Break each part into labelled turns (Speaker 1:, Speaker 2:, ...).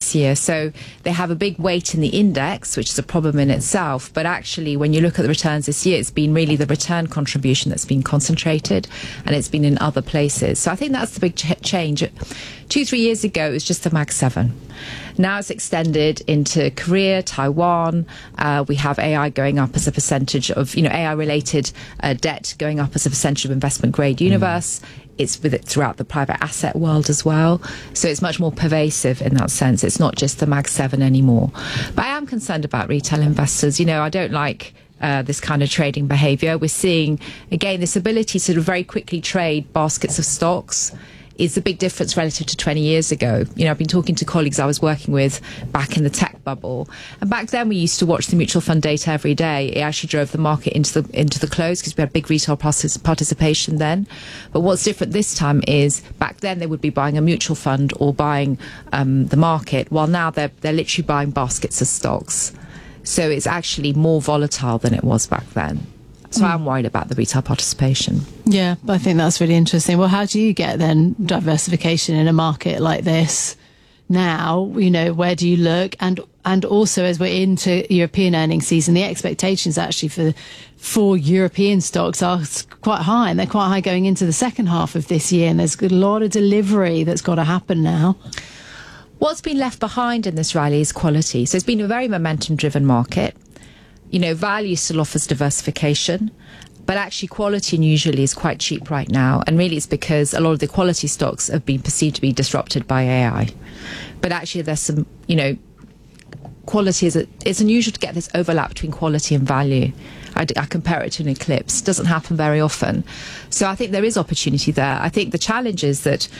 Speaker 1: this year. So they have a big weight in the index, which is a problem in itself. But actually, when you look at the returns this year, it's been really the return contribution that's been concentrated, and it's been in other places. So I think that's the big change. 2-3 years ago, it was just the Mag 7. Now it's extended into Korea, Taiwan. We have AI going up as a percentage of, AI-related debt going up as a percentage of investment grade universe. It's with it throughout the private asset world as well. So it's much more pervasive in that sense. It's not just the Mag 7 anymore. But I am concerned about retail investors. I don't like this kind of trading behaviour. We're seeing, again, this ability to sort of very quickly trade baskets of stocks is a big difference relative to 20 years ago. I've been talking to colleagues I was working with back in the tech bubble, and back then we used to watch the mutual fund data every day. It actually drove the market into the close because we had big retail participation then. But what's different this time is back then they would be buying a mutual fund or buying the market, while now they're literally buying baskets of stocks. So it's actually more volatile than it was back then. So I'm worried about the retail participation.
Speaker 2: Yeah, I think that's really interesting. Well, how do you get then diversification in a market like this now? Where do you look? And also, as we're into European earnings season, the expectations actually for European stocks are quite high, and they're quite high going into the second half of this year. And there's a lot of delivery that's got to happen now.
Speaker 1: What's been left behind in this rally is quality. So it's been a very momentum-driven market. Value still offers diversification, but actually quality usually is quite cheap right now. And really it's because a lot of the quality stocks have been perceived to be disrupted by AI. But actually there's some, quality it's unusual to get this overlap between quality and value. I compare it to an eclipse. It doesn't happen very often. So I think there is opportunity there. I think the challenge is that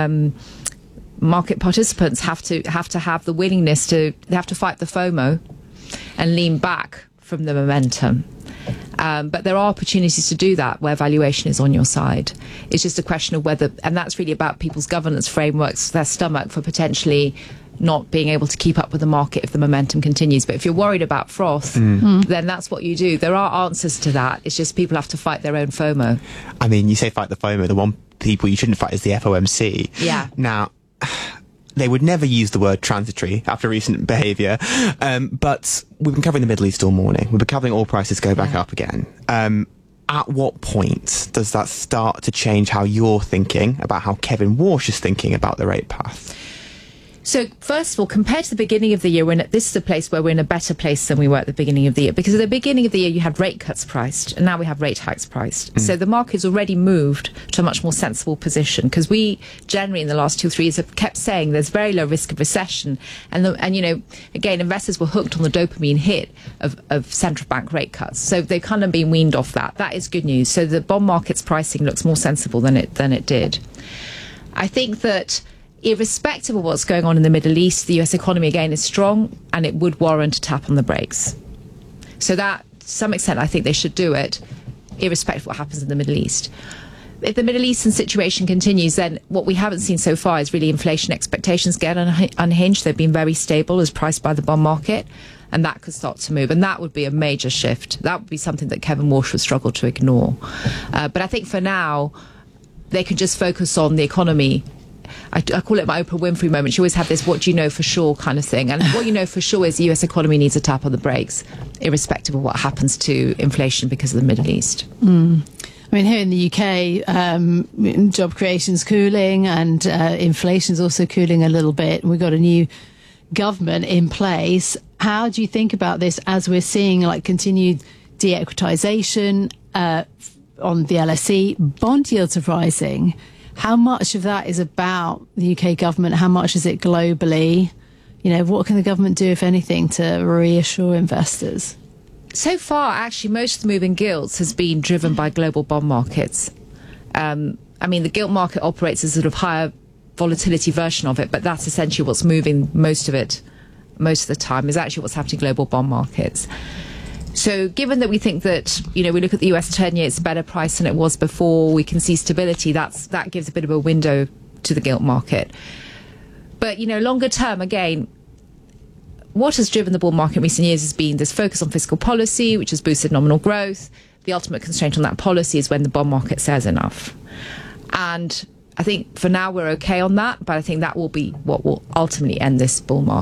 Speaker 1: market participants have to have the willingness they have to fight the FOMO and lean back from the momentum. But there are opportunities to do that where valuation is on your side. It's just a question of whether, and that's really about people's governance frameworks, their stomach for potentially not being able to keep up with the market if the momentum continues. But if you're worried about froth, then that's what you do. There are answers to that. It's just people have to fight their own FOMO.
Speaker 3: I mean, you say fight the FOMO. The one people you shouldn't fight is the FOMC.
Speaker 1: Yeah.
Speaker 3: Now, they would never use the word transitory after recent behaviour, but we've been covering the Middle East all morning. We've been covering oil prices go back up again. At what point does that start to change how you're thinking about how Kevin Walsh is thinking about the rate path?
Speaker 1: So first of all, compared to the beginning of the year, this is a place where we're in a better place than we were at the beginning of the year, because at the beginning of the year you had rate cuts priced, and now we have rate hikes priced. So the market's already moved to a much more sensible position, because we generally in the last 2-3 years have kept saying there's very low risk of recession, and again, investors were hooked on the dopamine hit of central bank rate cuts. So they've kind of been weaned off that. That is good news. So the bond market's pricing looks more sensible than it did. I think that irrespective of what's going on in the Middle East, the US economy again is strong, and it would warrant a tap on the brakes. So that, to some extent, I think they should do it, irrespective of what happens in the Middle East. If the Middle Eastern situation continues, then what we haven't seen so far is really inflation expectations get unhinged. They've been very stable as priced by the bond market, and that could start to move. And that would be a major shift. That would be something that Kevin Walsh would struggle to ignore. But I think for now, they could just focus on the economy. I call it my Oprah Winfrey moment. She always had this "what do you know for sure" kind of thing. And what you know for sure is the US economy needs a tap on the brakes, irrespective of what happens to inflation because of the Middle East.
Speaker 2: I mean, here in the UK, job creation's cooling, and inflation's also cooling a little bit. We've got a new government in place. How do you think about this as we're seeing continued de-equitisation on the LSE, bond yields are rising? How much of that is about the UK government? How much is it globally? What can the government do, if anything, to reassure investors?
Speaker 1: So far, actually, most of the move in gilts has been driven by global bond markets. The gilt market operates as a sort of higher volatility version of it, but that's essentially what's moving most of the time is actually what's happening in global bond markets. So given that we think that, we look at the US 10-year, it's a better price than it was before, we can see stability, that gives a bit of a window to the gilt market. But, longer term, again, what has driven the bull market in recent years has been this focus on fiscal policy, which has boosted nominal growth. The ultimate constraint on that policy is when the bond market says enough. And I think for now we're okay on that, but I think that will be what will ultimately end this bull market.